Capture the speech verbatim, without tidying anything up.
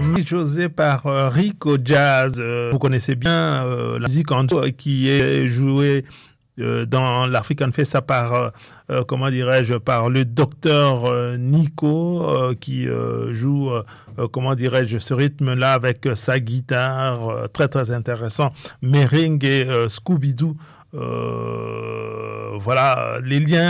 José par euh, Rico Jazz. Euh, vous connaissez bien euh, la musique en qui est jouée euh, dans l'African Festa par, euh, euh, comment dirais-je, par le docteur euh, Nico euh, qui euh, joue, euh, comment dirais-je, ce rythme-là avec euh, sa guitare, euh, très très intéressant. Merengue et euh, Scooby-Doo. Euh, voilà, les liens